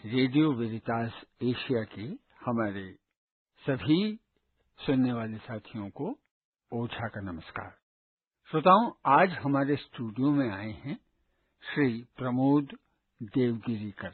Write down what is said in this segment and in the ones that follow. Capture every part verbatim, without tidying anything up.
Radio Veritas Asia के हमारे सभी सुनने वाले साथियों को ओझा का नमस्कार। श्रोताओं, आज हमारे स्टूडियो में आए हैं श्री प्रमोद देवगिरीकर।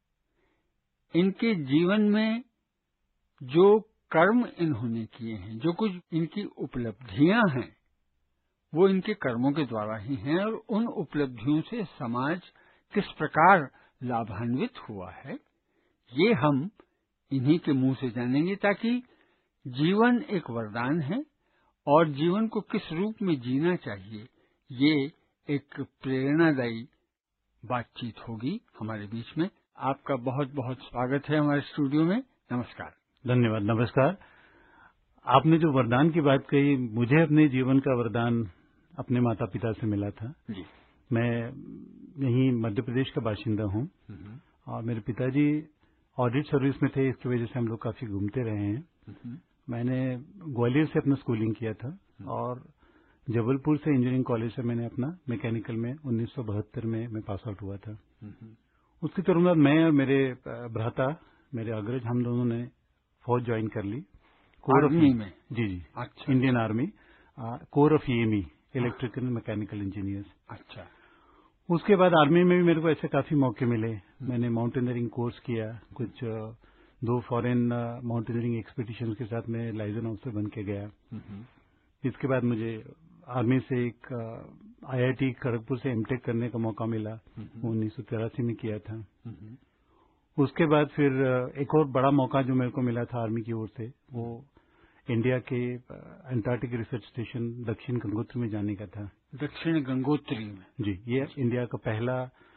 इनके जीवन में जो कर्म इन्होंने किए हैं, जो कुछ इनकी उपलब्धियां हैं, वो इनके कर्मों के द्वारा ही हैं और उन उपलब्धियों से समाज किस प्रकार लाभान्वित हुआ है, ये हम इन्हीं के मुंह से जानेंगे, ताकि जीवन एक वरदान है और जीवन को किस रूप में जीना चाहिए, ये एक प्रेरणादायी बातचीत होगी हमारे बीच में। आपका बहुत बहुत स्वागत है हमारे स्टूडियो में। नमस्कार। धन्यवाद। नमस्कार। आपने जो वरदान की बात कही, मुझे अपने जीवन का वरदान अपने माता पिता से मिला था जी। मैं यहीं मध्य प्रदेश का बाशिंदा हूँ और मेरे पिताजी ऑडिट सर्विस में थे, इसकी वजह से हम लोग काफी घूमते रहे हैं। मैंने ग्वालियर से अपना स्कूलिंग किया था और जबलपुर से इंजीनियरिंग कॉलेज से मैंने अपना मैकेनिकल में उन्नीस सौ बहत्तर में मैं पास आउट हुआ था। उसके तुरंत बाद मैं और मेरे भ्राता, मेरे अग्रज, हम दोनों ने फौज ज्वाइन कर ली। कोर ऑफ में जी जी अच्छा। Indian army, core of EME, electrical mechanical engineers. अच्छा। उसके बाद आर्मी में भी मेरे को ऐसे काफी मौके मिले। मैंने माउंटेनियरिंग कोर्स किया, कुछ दो फॉरेन माउंटेनियरिंग एक्सपीडिशन के साथ मैं लाइजन ऑफिसर बन के गया। इसके बाद मुझे आर्मी से एक आईआईटी खड़गपुर से एमटेक करने का मौका मिला, उन्नीस सौ तिरासी में किया था। उसके बाद फिर एक और बड़ा मौका जो मेरे को मिला था आर्मी की ओर से, वो इंडिया के अंटार्कटिक रिसर्च स्टेशन दक्षिण गंगोत्री में जाने का था। दक्षिण गंगोत्री में जी, ये इंडिया का पहला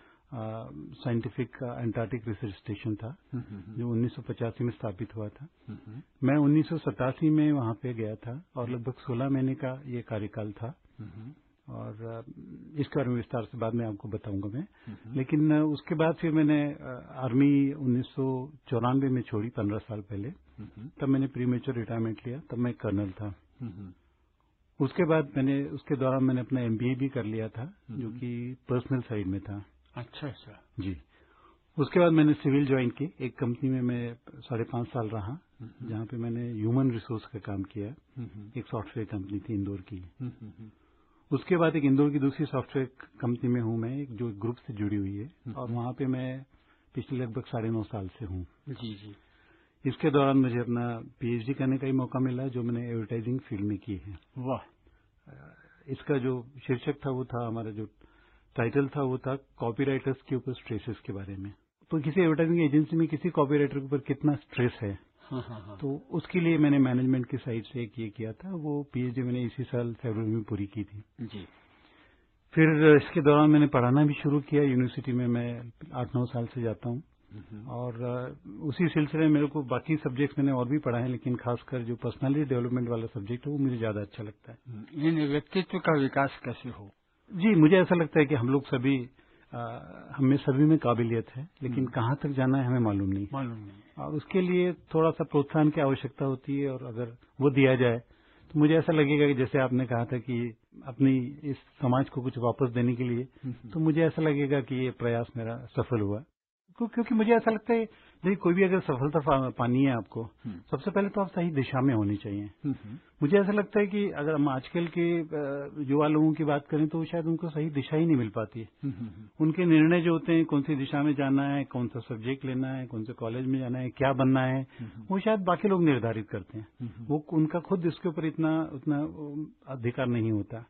साइंटिफिक अंटार्कटिक रिसर्च स्टेशन था जो उन्नीस सौ पचासी में स्थापित हुआ था। मैं उन्नीस सौ सतासी में वहां पे गया था और लगभग सोलह महीने का ये कार्यकाल था और इसके बारे में विस्तार से बाद में आपको बताऊंगा मैं। लेकिन उसके बाद फिर मैंने आर्मी उन्नीस सौ चौरानवे में छोड़ी, पंद्रह साल पहले। तब मैंने प्रीमेच्योर रिटायरमेंट लिया, तब मैं कर्नल था। उसके बाद मैंने उसके दौरान मैंने अपना एमबीए भी कर लिया था, जो कि पर्सनल साइड में था। अच्छा अच्छा जी। उसके बाद मैंने सिविल ज्वाइन की, एक कंपनी में मैं साढ़े पांच साल रहा, जहां पे मैंने ह्यूमन रिसोर्स का काम किया। एक सॉफ्टवेयर कंपनी थी इंदौर की। उसके बाद एक इंदौर की दूसरी सॉफ्टवेयर कंपनी में हूं मैं, एक जो ग्रुप से जुड़ी हुई है, और वहां पे मैं पिछले लगभग साढ़े नौ साल से हूं। जी जी। इसके दौरान मुझे अपना पीएचडी करने का ही मौका मिला, जो मैंने एडवर्टाइजिंग फील्ड में की है। वाह। इसका जो शीर्षक था वो था, हमारा जो टाइटल था वो था कॉपीराइटर्स के ऊपर स्ट्रेसेस के बारे में। तो किसी एडवर्टाइजिंग एजेंसी में किसी कॉपीराइटर के ऊपर कितना स्ट्रेस है, हाँ हाँ हाँ। तो उसके लिए मैंने मैनेजमेंट की साइड से एक ये किया था। वो पीएचडी मैंने इसी साल फरवरी में पूरी की थी जी। फिर इसके दौरान मैंने पढ़ाना भी शुरू किया यूनिवर्सिटी में। मैं आठ नौ साल से जाता हूँ और उसी सिलसिले में मेरे को बाकी सब्जेक्ट मैंने और भी पढ़ा है, लेकिन खासकर जो पर्सनालिटी डेवलपमेंट वाला सब्जेक्ट है वो मुझे ज्यादा अच्छा लगता है। इन व्यक्तित्व का विकास कैसे हो? जी, मुझे ऐसा लगता है कि हम लोग सभी, हमें सभी में काबिलियत है, लेकिन कहाँ तक जाना है हमें मालूम नहीं मालूम नहीं और उसके लिए थोड़ा सा प्रोत्साहन की आवश्यकता होती है। और अगर वो दिया जाए तो मुझे ऐसा लगेगा कि जैसे आपने कहा था कि अपनी इस समाज को कुछ वापस देने के लिए, तो मुझे ऐसा लगेगा कि ये प्रयास मेरा सफल हुआ। क्योंकि मुझे ऐसा लगता है देखिए, कोई भी अगर सफलता पानी है आपको, सबसे पहले तो आप सही दिशा में होनी चाहिए। मुझे ऐसा लगता है कि अगर हम आजकल के युवा लोगों की बात करें तो शायद उनको सही दिशा ही नहीं मिल पाती है। उनके निर्णय जो होते हैं, कौन सी दिशा में जाना है, कौन सा सब्जेक्ट लेना है, कौन से कॉलेज में जाना है, क्या बनना है, वो शायद बाकी लोग निर्धारित करते हैं। वो उनका खुद इसके ऊपर इतना उतना अधिकार नहीं होता।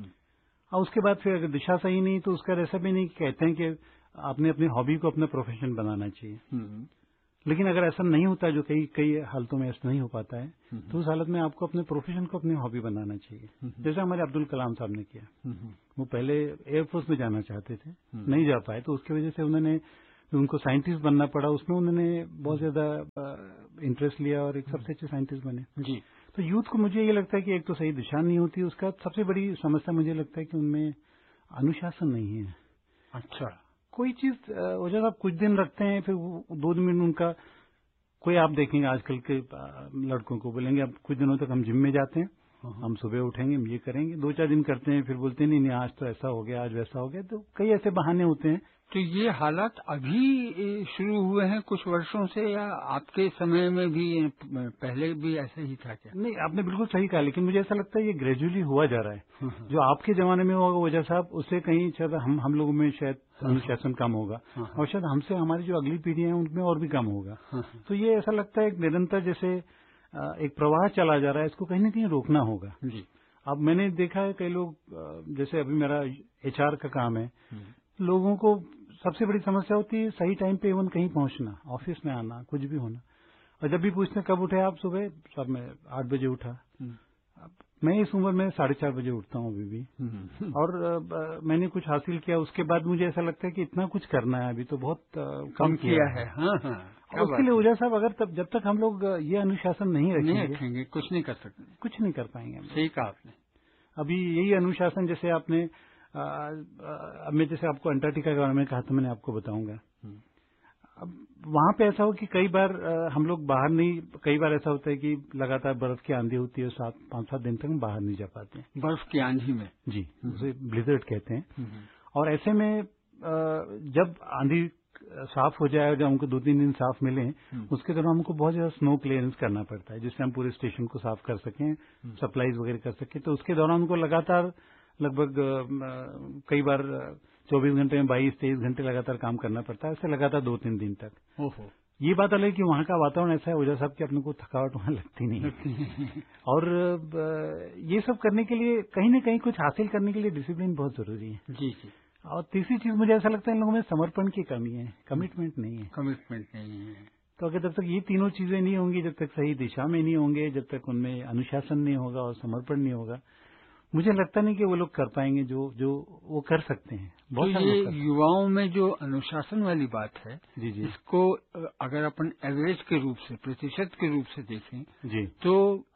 और उसके बाद फिर अगर दिशा सही नहीं तो उसका ऐसा भी नहीं कहते हैं कि आपने अपनी हॉबी को अपना प्रोफेशन बनाना चाहिए। लेकिन अगर ऐसा नहीं होता, जो कई कई हालतों में ऐसा नहीं हो पाता है, तो उस हालत में आपको अपने प्रोफेशन को अपनी हॉबी बनाना चाहिए। जैसे हमारे अब्दुल कलाम साहब ने किया। वो पहले एयरफोर्स में जाना चाहते थे, नहीं जा पाए, तो उसकी वजह से उन्होंने, उनको साइंटिस्ट बनना पड़ा, उसमें उन्होंने बहुत ज्यादा इंटरेस्ट लिया और एक सबसे अच्छे साइंटिस्ट बने जी। तो यूथ को मुझे ये लगता है कि एक तो सही दिशा नहीं होती, उसका सबसे बड़ी समस्या मुझे लगता है कि उनमें अनुशासन नहीं है। अच्छा। कोई चीज वजह आप कुछ दिन रखते हैं, फिर दो दिन में उनका, कोई आप देखेंगे आजकल के लड़कों को बोलेंगे अब कुछ दिनों तक हम जिम में जाते हैं, हम सुबह उठेंगे, हम ये करेंगे, दो चार दिन करते हैं, फिर बोलते हैं नहीं नहीं आज तो ऐसा हो गया, आज वैसा हो गया। तो कई ऐसे बहाने होते हैं तो ये हालात अभी शुरू हुए हैं कुछ वर्षों से, या आपके समय में भी पहले भी ऐसा ही था क्या? नहीं, आपने बिल्कुल सही कहा, लेकिन मुझे ऐसा लगता है ये ग्रेजुअली हुआ जा रहा है। जो आपके जमाने में होगा वजह साहब, उससे कहीं शायद हम हम लोगों में शायद अनुशासन कम होगा, और शायद हमसे हमारी जो अगली पीढ़ी है उनमें और भी कम होगा। तो ये ऐसा लगता है एक निरंतर जैसे एक प्रवाह चला जा रहा है, इसको कहीं ना कहीं रोकना होगा जी। अब मैंने देखा है कई लोग, जैसे अभी मेरा एचआर का काम है, लोगों को सबसे बड़ी समस्या होती है सही टाइम पे इवन कहीं पहुंचना, ऑफिस में आना, कुछ भी होना। और जब भी पूछते कब उठे आप सुबह, सब मैं आठ बजे उठा। मैं इस उम्र में साढ़े चार बजे उठता हूँ अभी भी, और आ, मैंने कुछ हासिल किया, उसके बाद मुझे ऐसा लगता है कि इतना कुछ करना है, अभी तो बहुत आ, कम किया है। हाँ हाँ, और उसके लिए ओझा साहब, अगर तब जब तक हम लोग ये अनुशासन नहीं रखेंगे, नहीं रखेंगे कुछ नहीं कर सकते, कुछ नहीं कर पाएंगे। सही कहा आपने। अभी यही अनुशासन, जैसे आपने अब मैं जैसे आपको अंटार्कटिका के बारे में कहा, तो मैंने आपको बताऊंगा। अब वहां पे ऐसा हो कि कई बार आ, हम लोग बाहर नहीं, कई बार ऐसा होता है कि लगातार बर्फ की आंधी होती है, सात पांच सात दिन तक हम बाहर नहीं जा पाते हैं बर्फ की आंधी में। जी, उसे ब्लिजर्ड कहते हैं। और ऐसे में आ, जब आंधी साफ हो जाए और जब हमको दो तीन दिन साफ मिले, उसके दौरान हमको बहुत ज्यादा स्नो क्लियरेंस करना पड़ता है, जिससे हम पूरे स्टेशन को साफ कर सकें, सप्लाईज वगैरह कर सकें। तो उसके दौरान हमको लगातार लगभग कई बार चौबीस घंटे में बाईस तेईस घंटे लगातार काम करना पड़ता है, ऐसे लगातार दो तीन दिन तक। ओहो। ये बात अलग है कि वहाँ का वातावरण ऐसा है ओझा साहब कि अपने को थकावट वहाँ लगती नहीं है। और ये सब करने के लिए, कहीं न कहीं कुछ हासिल करने के लिए डिसिप्लिन बहुत जरूरी है। जी जी। और तीसरी चीज मुझे ऐसा लगता है इन लोगों में समर्पण की कमी है, कमिटमेंट नहीं है। कमिटमेंट नहीं है। तो अगर जब तक ये तीनों चीजें नहीं होंगी, जब तक सही दिशा में नहीं होंगे, जब तक उनमें अनुशासन नहीं होगा और समर्पण नहीं होगा, मुझे लगता नहीं कि वो लोग कर पाएंगे जो जो वो कर सकते हैं। बहुत तो ये युवाओं में जो अनुशासन वाली बात है, जी जी, इसको अगर अपन एवरेज के रूप से, प्रतिशत के रूप से देखें जी, तो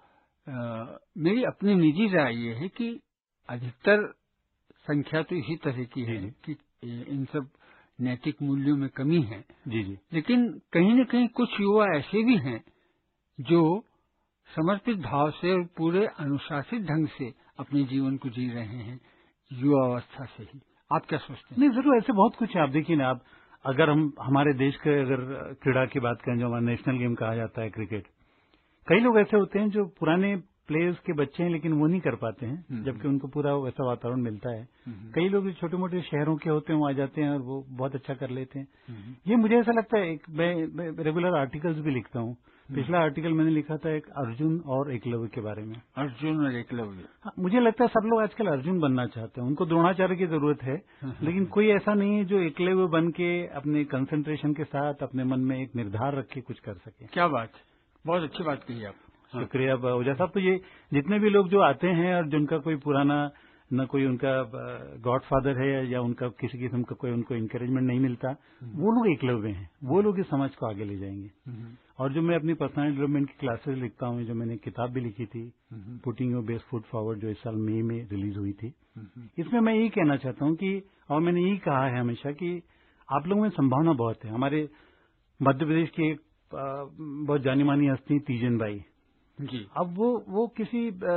आ, मेरी अपनी निजी राय ये है कि अधिकतर संख्या तो इसी तरह की है कि इन सब नैतिक मूल्यों में कमी है। जी जी। लेकिन कहीं न कहीं कुछ युवा ऐसे भी हैं जो समर्पित भाव से और पूरे अनुशासित ढंग से अपने जीवन को जी रहे हैं युवा अवस्था से ही। आप क्या सोचते हैं? नहीं, जरूर ऐसे बहुत कुछ है। आप देखिए ना, आप अगर हम हमारे देश के अगर क्रीड़ा की बात करें, जो हमारा नेशनल गेम कहा जाता है क्रिकेट, कई लोग ऐसे होते हैं जो पुराने प्लेयर्स के बच्चे हैं, लेकिन वो नहीं कर पाते हैं, जबकि उनको पूरा वैसा वातावरण मिलता है। कई लोग जो छोटे मोटे शहरों के होते हैं वो आ जाते हैं और वो बहुत अच्छा कर लेते हैं। ये मुझे ऐसा लगता है, एक मैं रेगुलर आर्टिकल्स भी लिखता हूँ। पिछला आर्टिकल मैंने लिखा था एक अर्जुन और एकलव्य के बारे में। अर्जुन और एकलव्य। हाँ, मुझे लगता है सब लोग आजकल अर्जुन बनना चाहते हैं, उनको द्रोणाचार्य की जरूरत है, लेकिन कोई ऐसा नहीं है जो एकलव्य बन के अपने कंसंट्रेशन के साथ अपने मन में एक निर्धार रख के कुछ कर सके। क्या बात, बहुत अच्छी बात कही आप। हाँ। शुक्रिया ओझा साहब। तो ये जितने भी लोग जो आते हैं और जिनका कोई पुराना न कोई उनका गॉडफादर है या उनका किसी किस्म का कोई उनको इंकरेजमेंट नहीं मिलता, वो लोग एकलव्य हैं, वो लोग इस समाज को आगे ले जाएंगे। और जो मैं अपनी पर्सनल डेवलपमेंट की क्लासेस लिखता हूँ, जो मैंने किताब भी लिखी थी putting your best foot forward, जो इस साल मई में रिलीज हुई थी, इसमें मैं यही कहना चाहता हूँ कि, और मैंने यही कहा है हमेशा कि आप लोगों में संभावना बहुत है। हमारे मध्य प्रदेश की एक बहुत जानी मानी हस्ती तीजन बाई जी, अब वो वो किसी आ,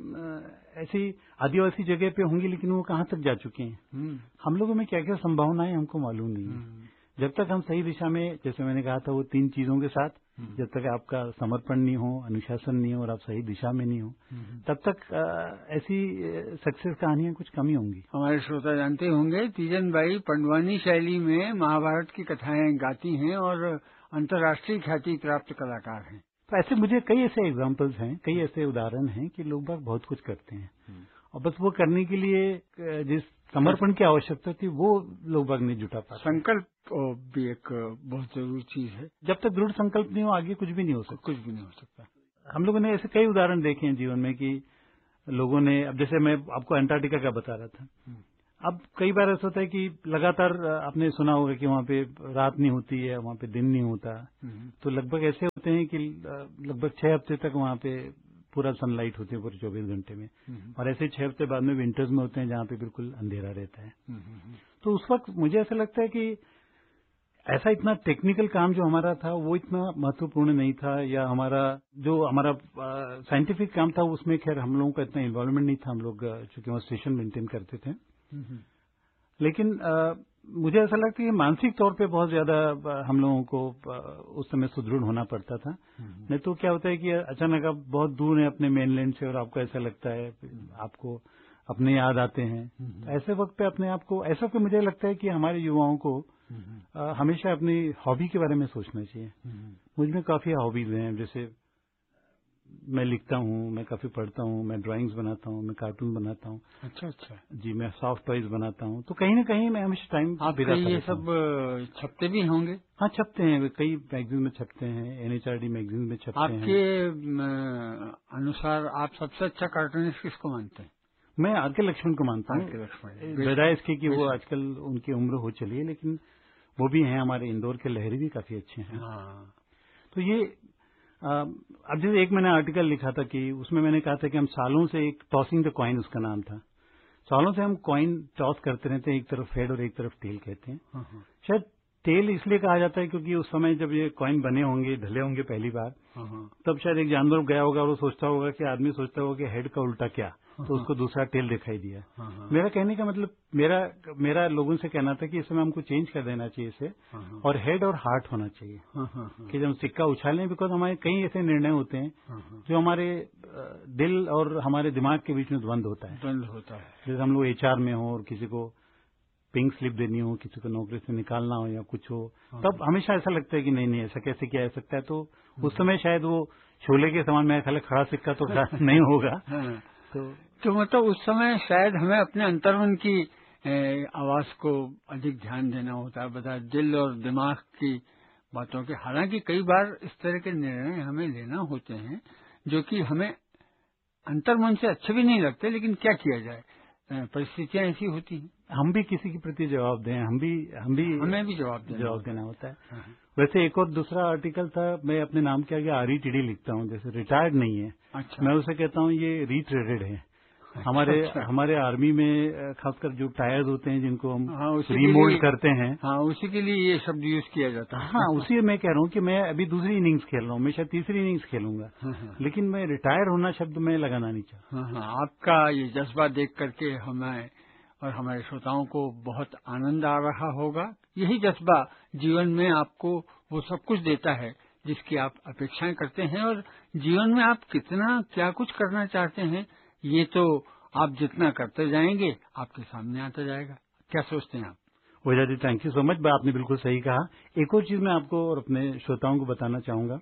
आ, ऐसी आदिवासी जगह पे होंगी, लेकिन वो कहाँ तक जा चुके हैं। हम लोगों में क्या क्या संभावनाएं हमको मालूम नहीं है। जब तक हम सही दिशा में, जैसे मैंने कहा था वो तीन चीजों के साथ, जब तक आपका समर्पण नहीं हो, अनुशासन नहीं हो और आप सही दिशा में नहीं हो, तब तक आ, ऐसी सक्सेस कहानियां कुछ कमी होंगी। हमारे श्रोता जानते होंगे तीजन बाई पंडवानी शैली में महाभारत की कथाएं गाती हैं और अंतर्राष्ट्रीय ख्याति प्राप्त कलाकार हैं। तो ऐसे मुझे कई ऐसे एग्जाम्पल्स हैं, कई ऐसे उदाहरण हैं कि लोग बाग बहुत कुछ करते हैं, और बस वो करने के लिए जिस समर्पण की आवश्यकता थी वो लोग बाग नहीं जुटा पाते। संकल्प भी एक बहुत जरूरी चीज है। जब तक दृढ़ संकल्प नहीं हो, आगे कुछ भी नहीं हो सकता। कुछ भी नहीं हो सकता। हम लोगों ने ऐसे कई उदाहरण देखे हैं जीवन में कि लोगों ने, अब जैसे मैं आपको अंटार्कटिका का बता रहा था, अब कई बार ऐसा होता है कि लगातार आपने सुना होगा कि वहाँ पे रात नहीं होती है, वहाँ पे दिन नहीं होता, तो लगभग ऐसे होते हैं कि लगभग छह हफ्ते तक वहाँ पे पूरा सनलाइट होती है पूरे चौबीस घंटे में, और ऐसे छह हफ्ते बाद में विंटर्स में होते हैं जहाँ पे बिल्कुल अंधेरा रहता है। तो उस वक्त मुझे ऐसा लगता है कि ऐसा इतना टेक्निकल काम जो हमारा था वो इतना महत्वपूर्ण नहीं था, या हमारा जो हमारा साइंटिफिक काम था उसमें खैर हम लोगों का इतना इन्वॉल्वमेंट नहीं था। हम लोग चूंकि वहाँ स्टेशन मेंटेन करते थे, लेकिन आ, मुझे ऐसा लगता है कि मानसिक तौर पे बहुत ज्यादा हम लोगों को उस समय सुदृढ़ होना पड़ता था। नहीं तो क्या होता है कि अचानक आप बहुत दूर हैं अपने मेनलैंड से और आपको ऐसा लगता है, आपको अपने याद आते हैं। तो ऐसे वक्त पे अपने आप को ऐसा कि मुझे लगता है कि हमारे युवाओं को आ, हमेशा अपनी हॉबी के बारे में सोचना चाहिए। मुझ में काफी हॉबीज हैं, जैसे मैं लिखता हूँ, मैं काफी पढ़ता हूँ, मैं ड्राइंग्स बनाता हूँ, मैं कार्टून बनाता हूँ। अच्छा अच्छा जी, मैं सॉफ्ट टॉयज बनाता हूँ। तो कहीं न कहीं मैं हमेशा टाइम आपके ये सब छपते भी होंगे? हाँ, छपते हैं, कई मैगजीन में छपते हैं, एनएचआरडी मैगजीन में छपते हैं। आपके अनुसार आप सबसे अच्छा कार्टूनिस्ट किसको मानते हैं? मैं आर के लक्ष्मण को मानता हूँ, बजाय इसके कि वो आजकल उनकी उम्र हो चली है, लेकिन वो भी हैं, हमारे इंदौर के लहरी भी काफी अच्छे हैं। हाँ। तो ये अब जैसे एक मैंने आर्टिकल लिखा था कि उसमें मैंने कहा था कि हम सालों से एक टॉसिंग द कॉइन उसका नाम था, सालों से हम कॉइन टॉस करते रहते हैं, एक तरफ हेड और एक तरफ टेल कहते हैं। शायद टेल इसलिए कहा जाता है क्योंकि उस समय जब ये कॉइन बने होंगे, ढले होंगे पहली बार, तब शायद एक जानवर गया होगा और वो सोचता होगा कि आदमी सोचता होगा कि हेड का उल्टा क्या, तो उसको दूसरा टेल दिखाई दिया। मेरा कहने का मतलब, मेरा मेरा लोगों से कहना था कि इस समय हमको चेंज कर देना चाहिए इसे, और हेड और हार्ट होना चाहिए कि जब हम सिक्का उछालें, बिकॉज हमारे कई ऐसे निर्णय होते हैं जो हमारे दिल और हमारे दिमाग के बीच में द्वंद होता है द्वंद होता है जैसे हम लोग एचआर में हो और किसी को पिंक स्लिप देनी हो, किसी को नौकरी से निकालना हो या कुछ हो, तब हमेशा ऐसा लगता है कि नहीं नहीं ऐसा कैसे किया जा सकता है। तो उस समय शायद वो शोले के समान मेरा ख्याल खड़ा सिक्का तो नहीं होगा। तो तो मतलब उस समय शायद हमें अपने अंतर्मन की आवाज को अधिक ध्यान देना होता है, बता दिल और दिमाग की बातों के। हालांकि कई बार इस तरह के निर्णय हमें लेना होते हैं जो कि हमें अंतर्मन से अच्छे भी नहीं लगते, लेकिन क्या किया जाए, परिस्थितियां ऐसी होती हैं। हम भी किसी के प्रति जवाब दें, हम भी हम भी हमें भी जवाब देना जवाब देना होता है। वैसे एक और दूसरा आर्टिकल था, मैं अपने नाम के आगे आर ई टी डी लिखता हूँ, जैसे रिटायर्ड नहीं है। अच्छा। मैं उसे कहता हूँ ये रिट्रेडेड है। अच्छा, हमारे अच्छा। हमारे आर्मी में खासकर जो टायर्स होते हैं जिनको हम हाँ, रिमोल्ड करते हैं, हाँ, उसी के लिए ये शब्द यूज किया जाता है। हाँ, उसी मैं कह रहा हूँ कि मैं अभी दूसरी इनिंग्स खेल रहा हूँ, मैं शायद तीसरी इनिंग्स खेलूंगा, हाँ, हाँ। लेकिन मैं रिटायर होना शब्द मैं लगाना नहीं चाहता। हाँ, हाँ, आपका ये जज्बा देख करके हमें और हमारे श्रोताओं को बहुत आनंद आ रहा होगा। यही जज्बा जीवन में आपको वो सब कुछ देता है जिसकी आप अपेक्षाएं करते हैं, और जीवन में आप कितना क्या कुछ करना चाहते हैं ये तो आप जितना करते जाएंगे आपके सामने आता जाएगा। क्या सोचते हैं आप? Ojha ji, thank you so much. आपने बिल्कुल सही कहा। एक और चीज मैं आपको और अपने श्रोताओं को बताना चाहूंगा।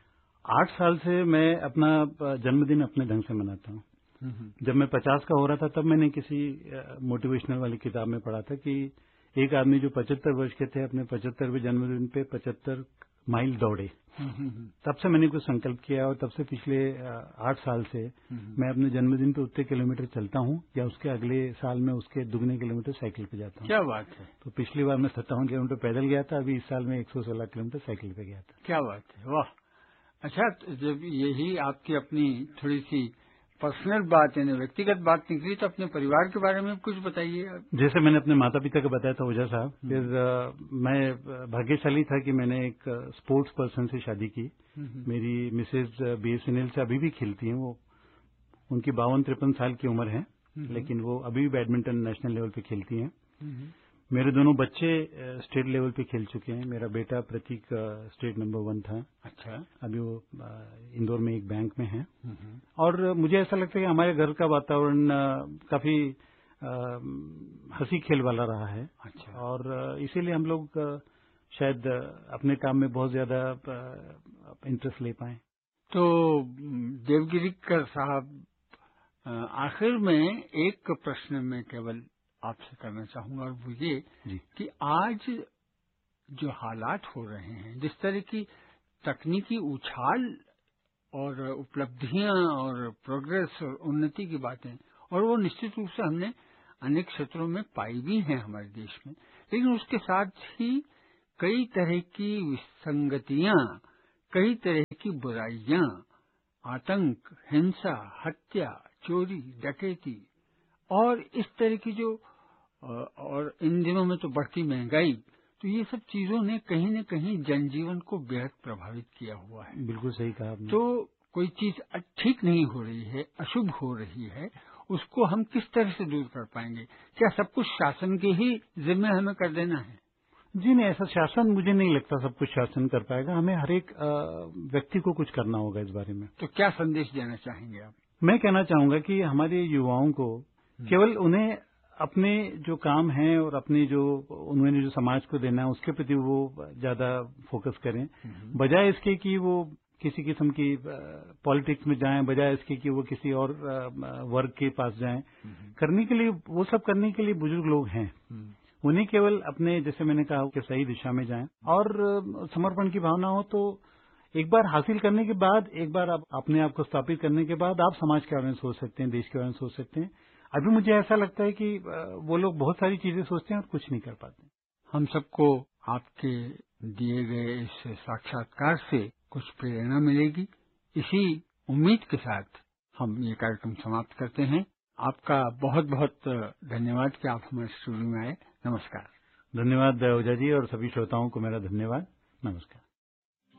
आठ साल से मैं अपना जन्मदिन अपने ढंग से मनाता हूँ। जब मैं पचास का हो रहा था तब मैंने किसी मोटिवेशनल वाली किताब में पढ़ा था कि एक आदमी जो पचहत्तर वर्ष के थे अपने पचहत्तरवें जन्मदिन पे पचहत्तर माइल दौड़े। तब से मैंने कुछ संकल्प किया और तब से पिछले आठ साल से मैं अपने जन्मदिन पे उतने किलोमीटर चलता हूँ या उसके अगले साल में उसके दुगने किलोमीटर साइकिल पे जाता हूँ। क्या बात है। तो पिछली बार मैं सत्तावन किलोमीटर पैदल गया था, अभी इस साल में एक सौ सोलह किलोमीटर साइकिल पे गया था। क्या बात है, वाह। अच्छा, जब यही आपकी अपनी थोड़ी सी पर्सनल बात है, व्यक्तिगत बात निकली, तो अपने परिवार के बारे में कुछ बताइए। जैसे मैंने अपने माता पिता को बताया था ओझा साहब, फिर आ, मैं भाग्यशाली था कि मैंने एक स्पोर्ट्स पर्सन से शादी की। मेरी मिसेज बीएसएनएल से अभी भी खेलती हैं। वो उनकी बावन तिरपन साल की उम्र है, लेकिन वो अभी भी बैडमिंटन नेशनल लेवल पे खेलती हैं। मेरे दोनों बच्चे स्टेट लेवल पे खेल चुके हैं। मेरा बेटा प्रतीक स्टेट नंबर वन था। अच्छा। अभी वो इंदौर में एक बैंक में है। और मुझे ऐसा लगता है कि हमारे घर का वातावरण काफी हंसी खेल वाला रहा है। अच्छा। और इसीलिए हम लोग शायद अपने काम में बहुत ज्यादा इंटरेस्ट ले पाए। तो देवगिरीकर साहब, आखिर में एक प्रश्न में केवल आपसे करना चाहूंगा, और वो ये कि आज जो हालात हो रहे हैं, जिस तरह की तकनीकी उछाल और उपलब्धियां और प्रोग्रेस और उन्नति की बातें, और वो निश्चित रूप से हमने अनेक क्षेत्रों में पाई भी हैं हमारे देश में, लेकिन उसके साथ ही कई तरह की विसंगतियां, कई तरह की बुराइयां, आतंक, हिंसा, हत्या, चोरी, डकैती और इस तरह की जो, और इन दिनों में तो बढ़ती महंगाई, तो ये सब चीजों ने कहीं न कहीं जनजीवन को बेहद प्रभावित किया हुआ है। बिल्कुल सही कहा आपने। तो कोई चीज ठीक नहीं हो रही है, अशुभ हो रही है, उसको हम किस तरह से दूर कर पाएंगे? क्या सब कुछ शासन के ही जिम्मे हमें कर देना है? जी नहीं, ऐसा शासन मुझे नहीं लगता सब कुछ शासन कर पाएगा। हमें हर एक व्यक्ति को कुछ करना होगा इस बारे में। तो क्या संदेश देना चाहेंगे आप? मैं कहना चाहूंगा कि हमारे युवाओं को केवल उन्हें अपने जो काम है और अपने जो उन्होंने जो समाज को देना है उसके प्रति वो ज्यादा फोकस करें, बजाय इसके कि वो किसी किस्म की पॉलिटिक्स में जाएं, बजाय इसके कि वो किसी और वर्ग के पास जाएं। करने के लिए वो सब करने के लिए बुजुर्ग लोग हैं। उन्हें केवल अपने, जैसे मैंने कहा, कि सही दिशा में जाएं और समर्पण की भावना हो तो एक बार हासिल करने के बाद, एक बार आप अपने आप को स्थापित करने के बाद आप समाज के बारे में सोच सकते हैं, देश के बारे में सोच सकते हैं। अभी मुझे ऐसा लगता है कि वो लोग बहुत सारी चीजें सोचते हैं और कुछ नहीं कर पाते। हम सबको आपके दिए गए इस साक्षात्कार से कुछ प्रेरणा मिलेगी, इसी उम्मीद के साथ हम ये कार्यक्रम समाप्त करते हैं। आपका बहुत बहुत धन्यवाद कि आप हमारे स्टूडियो में आए। नमस्कार। धन्यवाद ओझा जी, और सभी श्रोताओं को मेरा धन्यवाद। नमस्कार।